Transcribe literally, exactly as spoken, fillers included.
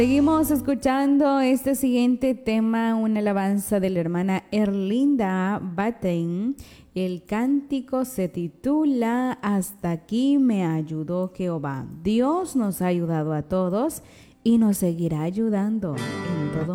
Seguimos escuchando este siguiente tema, una alabanza de la hermana Erlinda Batten. El cántico se titula Hasta aquí me ayudó Jehová. Dios nos ha ayudado a todos y nos seguirá ayudando en todo